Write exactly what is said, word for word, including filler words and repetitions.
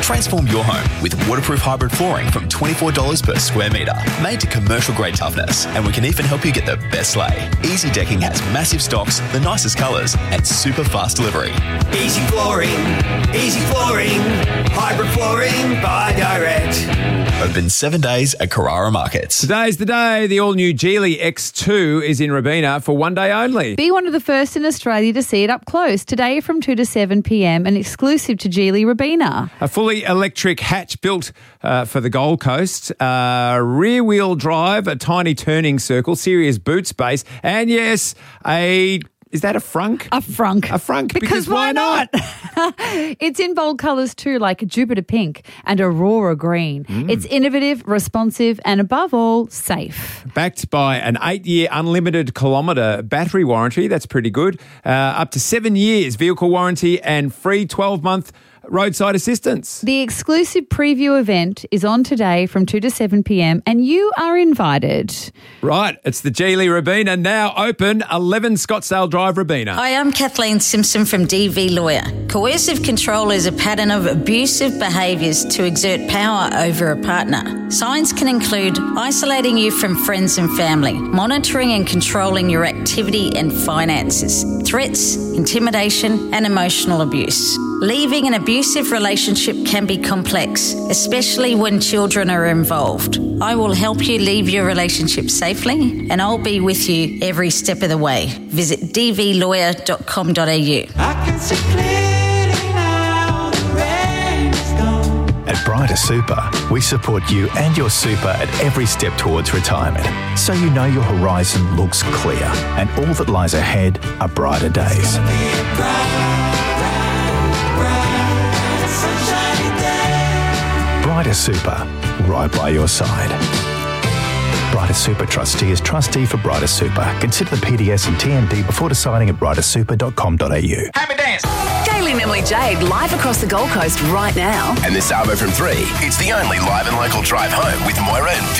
Transform your home with waterproof hybrid flooring from twenty-four dollars per square metre. Made to commercial grade toughness, and we can even help you get the best lay. Easy Decking has massive stocks, the nicest colours, and super fast delivery. Easy Flooring, Easy Flooring, hybrid flooring by Direct. Open seven days at Carrara Markets. Today's the day. The all-new Geely X two is in Robina for one day only. Be one of the first in Australia to see it up close. Today from two to seven p.m. and exclusive to Geely Robina. A fully electric hatch built uh, for the Gold Coast. Uh, rear-wheel drive, a tiny turning circle, serious boot space, and yes, a... Is that a frunk? A frunk. A frunk, because, because why, why not? not? It's in bold colours too, like Jupiter pink and Aurora green. Mm. It's innovative, responsive and above all, safe. Backed by an eight-year unlimited kilometre battery warranty. That's pretty good. Uh, up to seven years vehicle warranty and free twelve-month roadside assistance. The exclusive preview event is on today from two to seven p.m. and you are invited. Right, it's the Geely Robina, now open, eleven Scottsdale Drive, Robina. Hi, I'm Kathleen Simpson from D V Lawyer. Coercive control is a pattern of abusive behaviours to exert power over a partner. Signs can include isolating you from friends and family, monitoring and controlling your activity and finances, threats, intimidation and emotional abuse. Leaving an abusive relationship can be complex, especially when children are involved. I will help you leave your relationship safely and I'll be with you every step of the way. Visit d v lawyer dot com dot a u. At Brighter Super, we support you and your super at every step towards retirement, so you know your horizon looks clear and all that lies ahead are brighter days. Brighter Super, right by your side. Brighter Super Trustee is trustee for Brighter Super. Consider the P D S and T M D before deciding at brighter super dot com dot a u. Happy dance! Daily and Emily Jade live across the Gold Coast right now. And this Arvo from three, it's the only live and local drive home with Moira and